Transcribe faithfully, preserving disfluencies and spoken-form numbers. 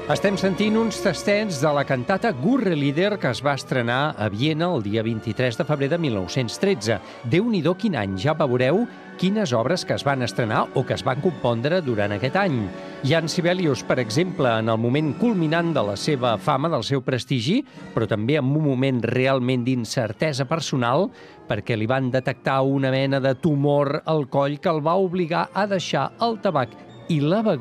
Estem sentint uns tastets de la cantata Gurrelieder que es va estrenar a Viena el dia vint-i-tres de febrer de mil nou-cents tretze. Déu-n'hi-do quin any, ja veureu quines obres que es van estrenar o que es van compondre durant aquest any. Jan Sibelius, per exemple, en el moment culminant de la seva fama, del seu prestigi, però també en un moment realment d'incertesa personal, perquè li van detectar una mena de tumor al coll que el va obligar a deixar el tabac i la beguda